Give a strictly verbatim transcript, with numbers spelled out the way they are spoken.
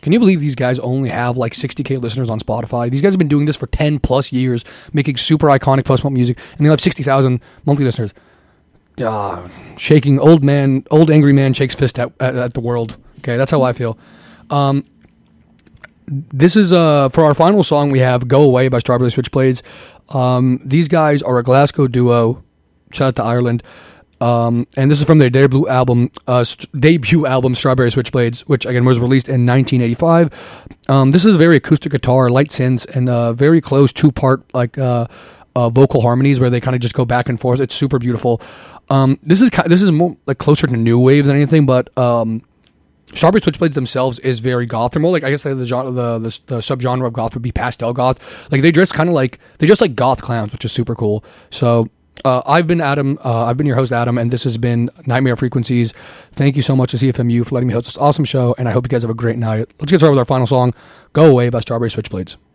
Can you believe these guys only have like sixty K listeners on Spotify? These guys have been doing this for ten plus years, making super iconic post-punk music, and they have sixty thousand monthly listeners. Uh, shaking, old man, old angry man shakes fist at, at, at the world. Okay, that's how I feel. Um, this is, uh, for our final song, we have Go Away by Strawberry Switchblades. Um, these guys are a Glasgow duo. Shout out to Ireland. Um, and this is from their debut album, uh, st- debut album, Strawberry Switchblades, which again was released in nineteen eighty-five. Um, this is very acoustic guitar, light synths, and uh, very close two-part like uh, uh, vocal harmonies where they kind of just go back and forth. It's super beautiful. Um, this is this is more like closer to new wave than anything, but um, Strawberry Switchblades themselves is very goth. They're more like, I guess the the, genre, the the the subgenre of goth would be pastel goth. Like they dress kind of like they just like goth clowns, which is super cool. So. Uh, I've been Adam. Uh, I've been your host, Adam, and this has been Nightmare Frequencies. Thank you so much to C F M U for letting me host this awesome show, and I hope you guys have a great night. Let's get started with our final song, Go Away by Strawberry Switchblades.